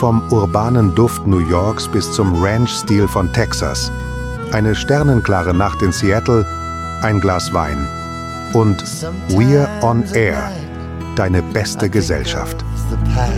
Vom urbanen Duft New Yorks bis zum Ranch-Stil von Texas. Eine sternenklare Nacht in Seattle, ein Glas Wein. Und We're on Air, deine beste Gesellschaft.